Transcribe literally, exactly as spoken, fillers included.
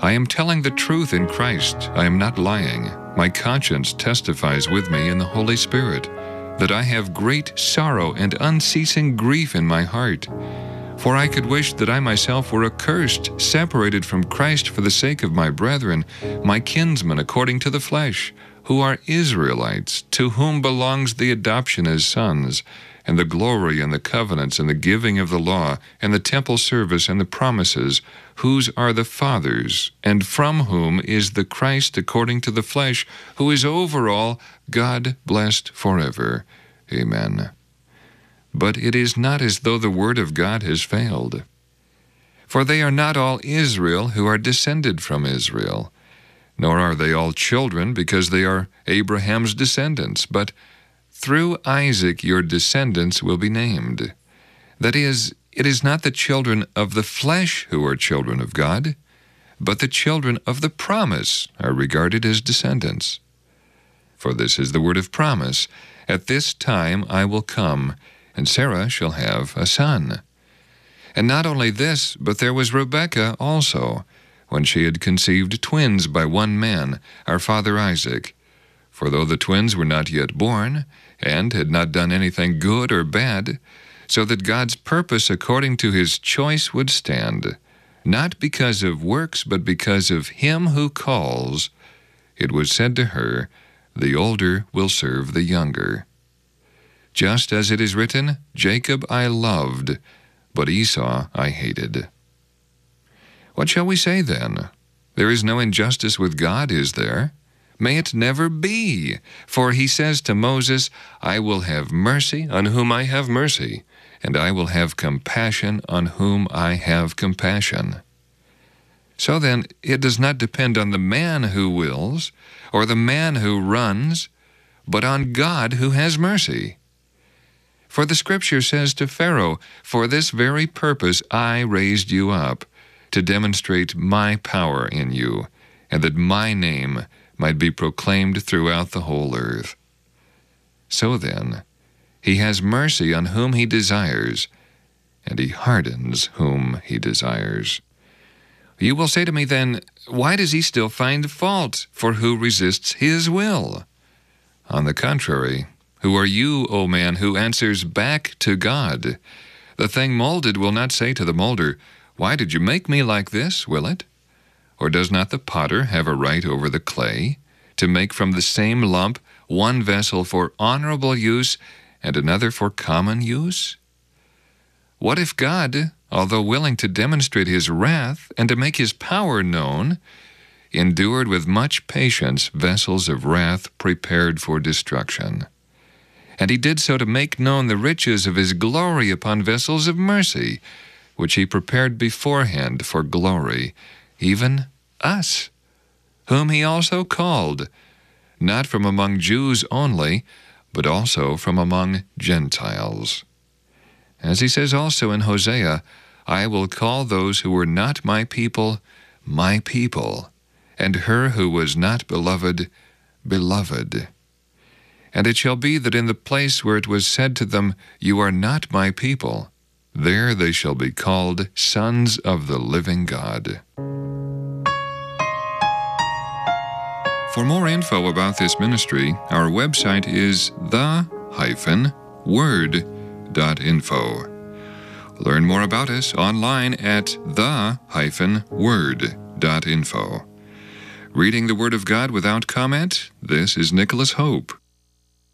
I am telling the truth in Christ. I am not lying. My conscience testifies with me in the Holy Spirit that I have great sorrow and unceasing grief in my heart. For I could wish that I myself were accursed, separated from Christ for the sake of my brethren, my kinsmen according to the flesh, who are Israelites, to whom belongs the adoption as sons, and the glory and the covenants and the giving of the law, and the temple service and the promises, whose are the fathers, and from whom is the Christ according to the flesh, who is over all, God blessed forever. Amen. But it is not as though the word of God has failed. For they are not all Israel who are descended from Israel, nor are they all children because they are Abraham's descendants, but through Isaac your descendants will be named. That is, it is not the children of the flesh who are children of God, but the children of the promise are regarded as descendants. For this is the word of promise, at this time I will come, and Sarah shall have a son. And not only this, but there was Rebekah also, when she had conceived twins by one man, our father Isaac. For though the twins were not yet born, and had not done anything good or bad, so that God's purpose according to his choice would stand, not because of works, but because of him who calls, it was said to her, the older will serve the younger. Just as it is written, Jacob I loved, but Esau I hated. What shall we say then? There is no injustice with God, is there? May it never be. For he says to Moses, I will have mercy on whom I have mercy, and I will have compassion on whom I have compassion. So then, it does not depend on the man who wills, or the man who runs, but on God who has mercy. For the Scripture says to Pharaoh, For this very purpose I raised you up, to demonstrate my power in you, and that my name might be proclaimed throughout the whole earth. So then, he has mercy on whom he desires, and he hardens whom he desires. You will say to me then, why does he still find fault? For who resists his will? On the contrary, who are you, O man, who answers back to God? The thing molded will not say to the molder, Why did you make me like this, will it? Or does not the potter have a right over the clay, to make from the same lump one vessel for honorable use and another for common use? What if God, although willing to demonstrate his wrath and to make his power known, endured with much patience vessels of wrath prepared for destruction? And he did so to make known the riches of his glory upon vessels of mercy, which he prepared beforehand for glory, even us, whom he also called, not from among Jews only, but also from among Gentiles. As he says also in Hosea, I will call those who were not my people, my people, and her who was not beloved, beloved. And it shall be that in the place where it was said to them, You are not my people, there they shall be called sons of the living God. For more info about this ministry, our website is the dash word dot info. Learn more about us online at the dash word dot info. Reading the Word of God without comment, this is Nicholas Hope.